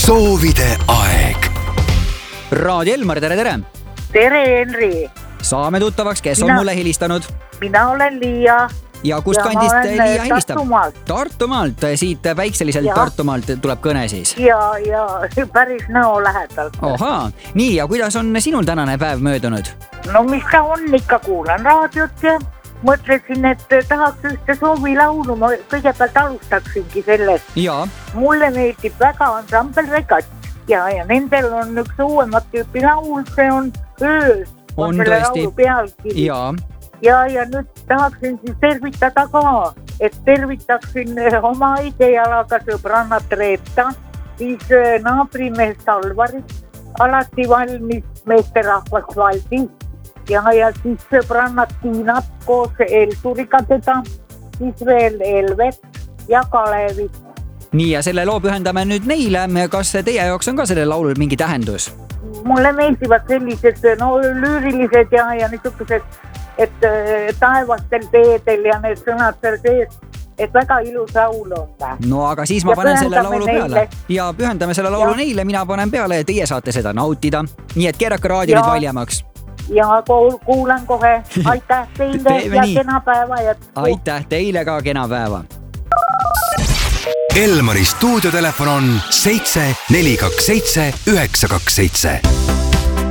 soovide aeg. Raadio Elmar, tere! Tere, Henri! Saame tuttavaks, kes on mulle helistanud? Mina olen Liia. Ja kust kandist Liia helistab? Tartumaalt. Tartumaalt, siit väikseliselt Tartumaalt tuleb kõne siis? Ja päris näo lähedalt. Ohaa, nii ja kuidas on sinul tänane päev möödunud? No mis ta on, ikka kuulan raadiot ja mõtlesin, et tahaks ühte soovilaulu. Ma kõigepealt alustaksingi sellest. Jaa. Mulle meeldib väga ansambel Regatt ja nendel on üks uuemat tüüpi laul, see on Öös. On selle tõesti. laulu pealkiri. Jaa. Ja nüüd tahaksin siis tervitada ka, et tervitaksin oma idealaga sõbrannat Reeta, siis naabrimeest Alvarit, alati valmis meesterahvast Valdis ja siis sõbrannat Tiinat koos Elsuriga teda, siis veel Elvet ja Kalevit. Nii ja selle loo pühendame nüüd neile. Kas teie jaoks on ka sellel laulul mingi tähendus? Mulle meeldivad sellised lüürilised ja niisugused, et taevastel teedel ja need sõnad seal sees, et väga ilus laul on. No aga siis ma panen selle laulu peale. Ja pühendame selle laulu neile, mina panen peale ja teie saate seda nautida. Nii et keerake raadio nüüd valjemaks. Ja kuulan kohe. Aitäh teile ja kena päeva jätku. Aitäh teile ka kena päeva. Elmari stuudiotelefon on 7 427 927.